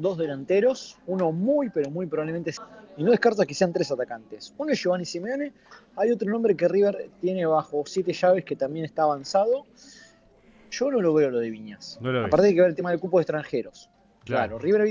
2 delanteros, uno muy, pero muy probablemente, y no descarta que sean 3 atacantes. Uno es Giovanni Simeone, hay otro nombre que River tiene bajo 7 llaves que también está avanzado. Yo no lo veo lo de Viñas. No lo Aparte ves. hay que ver el tema del cupo de extranjeros. Claro. Claro, River